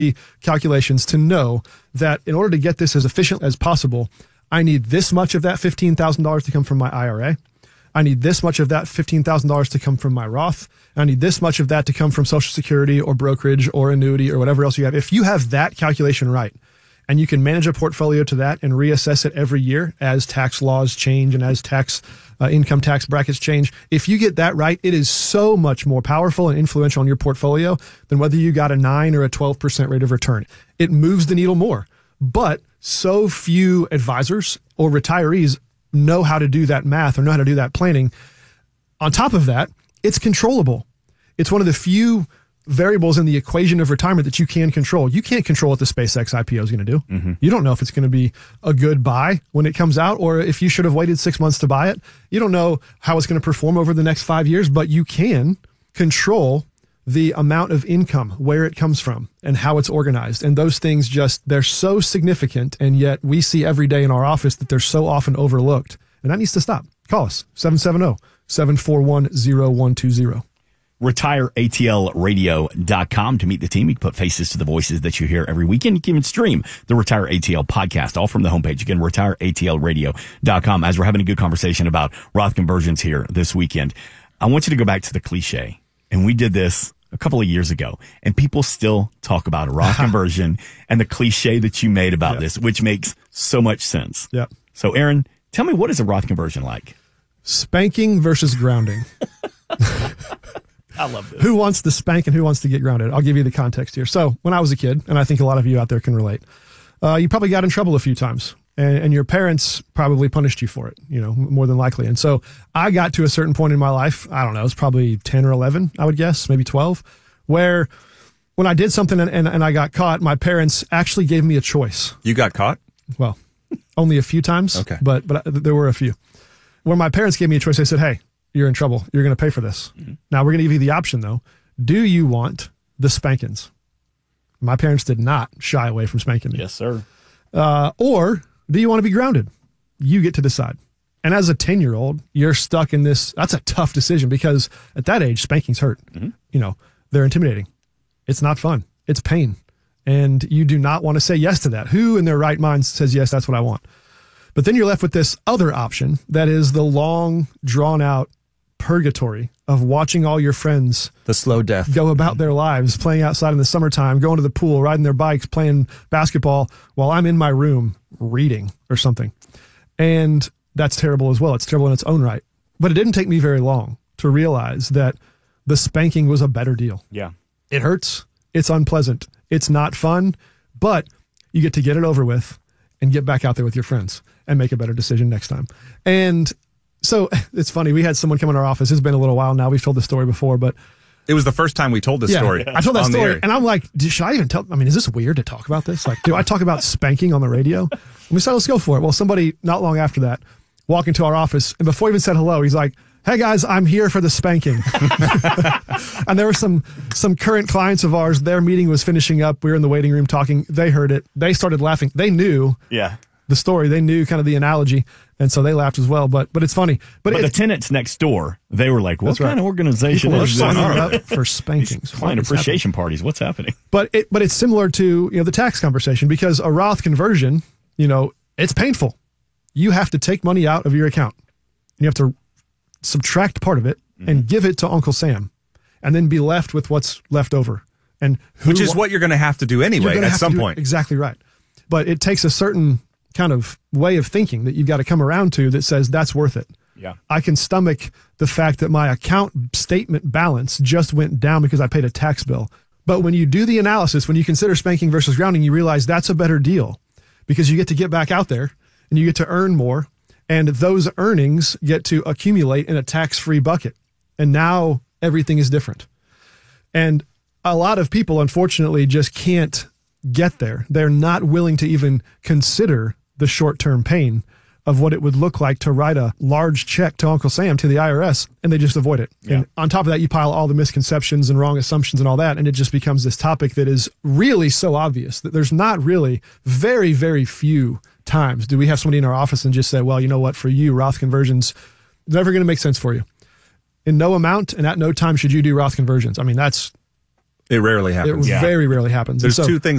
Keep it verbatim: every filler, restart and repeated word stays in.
calculations to know that in order to get this as efficient as possible, I need this much of that fifteen thousand dollars to come from my I R A. I need this much of that fifteen thousand dollars to come from my Roth. I need this much of that to come from Social Security or brokerage or annuity or whatever else you have. If you have that calculation right, and you can manage a portfolio to that and reassess it every year as tax laws change and as tax uh, income tax brackets change. If you get that right, it is so much more powerful and influential in your portfolio than whether you got a nine or a twelve percent rate of return. It moves the needle more. But so few advisors or retirees know how to do that math or know how to do that planning. On top of that, it's controllable. It's one of the few variables in the equation of retirement that you can control. You can't control what the SpaceX I P O is going to do. Mm-hmm. You don't know if it's going to be a good buy when it comes out or if you should have waited six months to buy it. You don't know how it's going to perform over the next five years, but you can control the amount of income, where it comes from, and how it's organized. And those things just, they're so significant, and yet we see every day in our office that they're so often overlooked. And that needs to stop. Call us, seven seven zero, seven four one, zero one two zero. retire A T L radio dot com to meet the team. You can put faces to the voices that you hear every weekend. You can even stream the Retire A T L podcast, all from the homepage. Again, retire A T L radio dot com. As we're having a good conversation about Roth conversions here this weekend, I want you to go back to the cliche. And we did this a couple of years ago, and people still talk about a Roth conversion and the cliche that you made about Yep. this, which makes so much sense. Yeah. So, Aaron, tell me, what is a Roth conversion like? Spanking versus grounding. I love this. Who wants to spank and who wants to get grounded? I'll give you the context here. So when I was a kid, and I think a lot of you out there can relate, uh, you probably got in trouble a few times, and, and your parents probably punished you for it, you know, more than likely. And so I got to a certain point in my life, I don't know, it's probably ten or eleven, I would guess, maybe twelve, where when I did something and, and, and I got caught, my parents actually gave me a choice. You got caught? Well, only a few times, Okay. but, but there were a few. Where my parents gave me a choice, they said, hey, you're in trouble. You're going to pay for this. Mm-hmm. Now, we're going to give you the option, though. Do you want the spankings? My parents did not shy away from spanking me. Yes, sir. Uh, or do you want to be grounded? You get to decide. And as a ten-year-old, you're stuck in this. That's a tough decision because at that age, spankings hurt. Mm-hmm. You know, they're intimidating. It's not fun. It's pain. And you do not want to say yes to that. Who in their right mind says, yes, that's what I want? But then you're left with this other option that is the long, drawn-out purgatory of watching all your friends The slow death. go about their lives, playing outside in the summertime, going to the pool, riding their bikes, playing basketball while I'm in my room reading or something. And that's terrible as well. It's terrible in its own right. But it didn't take me very long to realize that the spanking was a better deal. Yeah. It hurts. It's unpleasant. It's not fun, but you get to get it over with and get back out there with your friends and make a better decision next time. And so it's funny. We had someone come in our office. It's been a little while now. We've told this story before, but It was the first time we told this yeah, story. I told that on the story air. and I'm like, should I even tell? I mean, is this weird to talk about this? Like, do I talk about spanking on the radio? And we said, let's go for it. Well, somebody not long after that walked into our office, and before he even said hello, he's like, hey guys, I'm here for the spanking. And there were some some current clients of ours. Their meeting was finishing up. We were in the waiting room talking. They heard it. They started laughing. They knew Yeah. the story. They knew kind of the analogy, and so they laughed as well. But but it's funny. But, But it, the tenants next door, they were like, what That's right. kind of organization people are is signing this? up for spankings. Client What is appreciation parties. What's happening? But it, but it's similar to, you know, the tax conversation, because a Roth conversion, you know, it's painful. You have to take money out of your account. You have to subtract part of it mm-hmm. and give it to Uncle Sam, and then be left with what's left over. And who, Which is what you're going to have to do anyway at some point. Exactly right. But it takes a certain kind of way of thinking that you've got to come around to that says that's worth it. Yeah. I can stomach the fact that my account statement balance just went down because I paid a tax bill. But when you do the analysis, when you consider spanking versus grounding, you realize that's a better deal because you get to get back out there and you get to earn more. And those earnings get to accumulate in a tax-free bucket. And now everything is different. And a lot of people, unfortunately, just can't get there. They're not willing to even consider the short-term pain of what it would look like to write a large check to Uncle Sam, to the I R S, and they just avoid it. Yeah. And on top of that, you pile all the misconceptions and wrong assumptions and all that, and it just becomes this topic that is really so obvious that there's not really very, very few times do we have somebody in our office and just say, well, you know what, for you, Roth conversions, never going to make sense for you. In no amount and at no time should you do Roth conversions. I mean, that's It rarely happens. It Yeah. very rarely happens. There's And so, two things